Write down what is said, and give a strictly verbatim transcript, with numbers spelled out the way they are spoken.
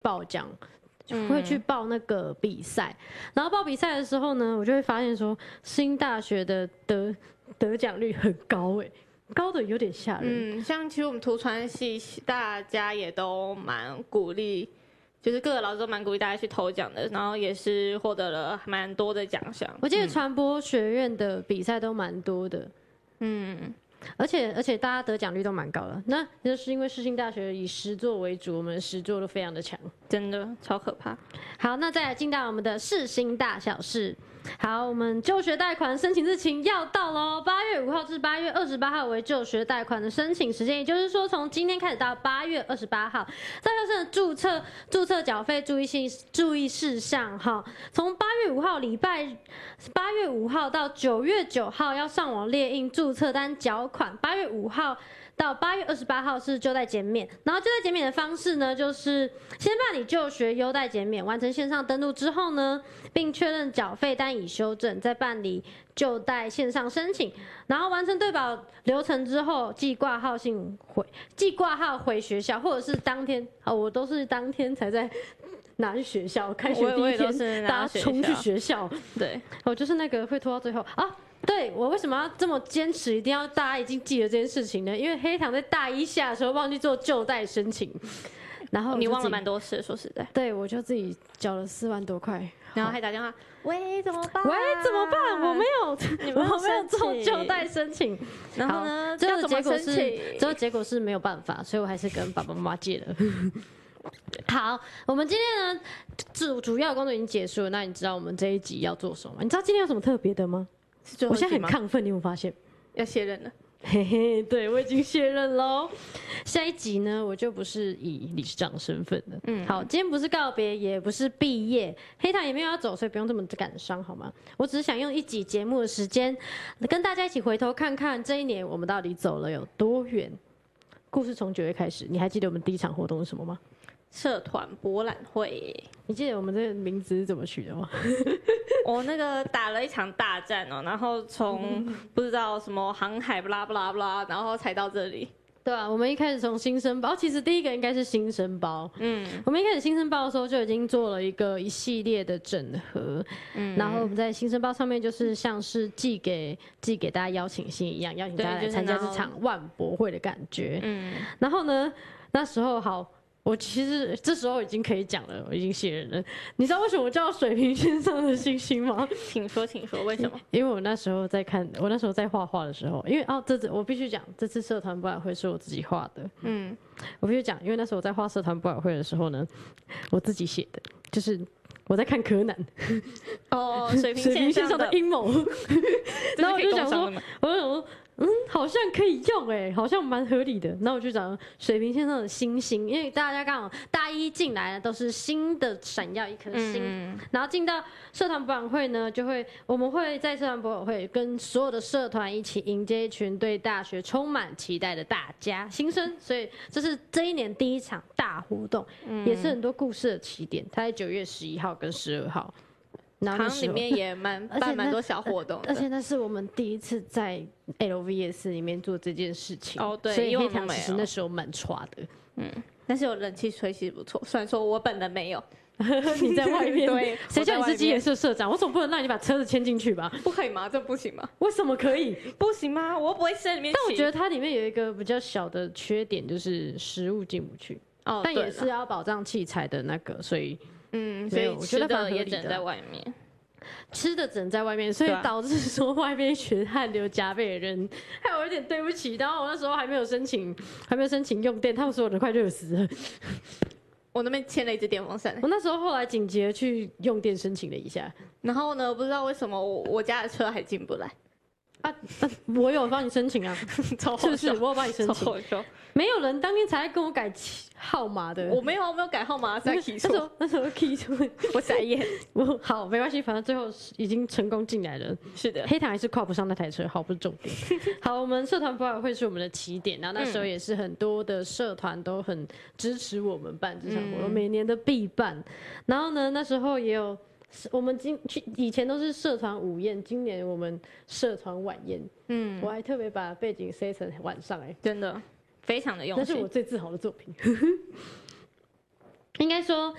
报奖。会去报那个比赛，然后报比赛的时候呢，我就会发现说，新大学的得得奖率很高哎、欸，高的有点吓人。 嗯，像其实我们图传系大家也都蛮鼓励，就是各个老师都蛮鼓励大家去投奖的，然后也是获得了蛮多的奖项。 我记得传播学院的比赛都蛮多的，嗯。而且而且大家得奖率都蛮高的，那就是因为世新大学以实作为主，我们实作都非常的强， 真的超可怕。 好，那再来进到我们的世新大小事。好，我们就学贷款申请日期要到喽，八月五号至八月二十八号为就学贷款的申请时间，也就是说从今天开始到八月二十八号。再就是注册注册缴费注意性注意事项哈，从八月五号礼拜八月五号到九月九号要上网列印注册单缴款，八月五号。到八月二十八号是就贷减免，然后就贷减免的方式呢，就是先办理就学优待减免，完成线上登录之后呢，并确认缴费单已修正，再办理就贷线上申请，然后完成对保流程之后，寄挂号信回寄挂号回学校，或者是当天啊，我都是当天才在拿去学校，开学第一天大家冲去学校， 对， 我就是那个会拖到最后啊。对，我为什么要这么坚持，一定要大家已经记得这件事情呢？因为黑糖在大一下的时候忘记做就贷申请，然后你忘了蛮多事，说实在。 对，我就自己缴了四万多块， 然后还打电话，喂，怎么办？ 喂，怎么办？我没有，你们没有做就贷申请。 然后呢？ 最后结果是， 最后结果是没有办法，所以我还是跟爸爸妈妈借了。好，我们今天呢主主要的工作已经结束了，那你知道我们这一集要做什么吗？你知道今天有什么特别的吗？我现在很亢奋，你有没有发现？ 要卸任了， 嘿嘿，对我已经卸任喽。下一集呢，我就不是以理事长的身份了。嗯，好，今天不是告别，也不是毕业，黑糖也没有要走，所以不用这么感伤，好吗？我只是想用一集节目的时间，跟大家一起回头看看这一年我们到底走了有多远。故事从九月开始，你还记得我们第一场活动是什么吗？ 社团博览会， 你记得我们这个名字是怎么取的吗？ 我那个打了一场大战哦，然后从不知道什么航海不拉不拉不拉，然后才到这里。 对啊，我们一开始从新生包，其实第一个应该是新生包。嗯，我们一开始新生包的时候就已经做了一个一系列的整合，嗯，然后我们在新生包上面就是像是寄给寄给大家邀请信一样，邀请大家来参加这场万博会的感觉。嗯，然后呢，那时候好。我其实这时候已经可以讲了，我已经卸任了。你知道为什么我叫水平线上的星星吗？ 请说，请说，为什么？ 因为我那时候在看，我那时候在画画的时候，因为哦，这次我必须讲，这次社团博览会是我自己画的。嗯，我必须讲，因为那时候我在画社团博览会的时候呢，我自己写的，就是我在看柯南。 哦，水平线上的阴谋。然后我就想说，我就想说。嗯，好像可以用哎、欸，好像蛮合理的。那我就讲水平线上的星星，因为大家刚好大一进来的都是新的闪耀一颗星，嗯、然后进到社团博览会呢，就会我们会在社团博览会跟所有的社团一起迎接一群对大学充满期待的大家新生，所以这是这一年第一场大活动，嗯、也是很多故事的起点。它在九月十一号跟十二号。 然后里面也蛮办蛮多小活动的， 而且那是我们第一次在 L V S 里面做这件事情哦，对， 所以黑糖其实那时候蛮差的， 嗯，但是有冷气吹其实不错，虽然说我本人没有， 你在外面， 对， 谁叫你是机研社社长？我总不能让你把车子牵进去吧？ 不可以吗？这不行吗？ 为什么可以？ 不行吗？我又不会在里面。 但我觉得它里面有一个比较小的缺点，就是食物进不去，哦，但也是要保障器材的那个，所以嗯，所以我觉得也只能在外面。 吃的只能在外面，所以导致说外面一群汗流浃背的人，害我有点对不起。然后我那时候还没有申请，还没有申请用电，他们所有人快热死了。 我那边牵了一只电风扇， 我那时候后来紧急的去用电申请了一下， 然后呢，不知道为什么我我家的车还进不来。 啊，啊我有帮你申请啊， 超好笑， 是不是？我有帮你申请。没有人当天才跟我改号码的， 我没有，我没有改号码，在 key 错。 那时候那时候 key 错， 我傻眼。 我好没关系，反正最后已经成功进来了。 是的， 黑糖还是跨不上那台车，好不是重点。好，我们社团博览会是我们的起点，然后那时候也是很多的社团都很支持我们办这场活动，嗯、每年的必办。然后呢，那时候也有。我们今去以前都是社团午宴，今年我们社团晚宴。嗯，我还特别把背景塞成晚上、欸，哎， 真的非常的用心， 那是我最自豪的作品。 应该说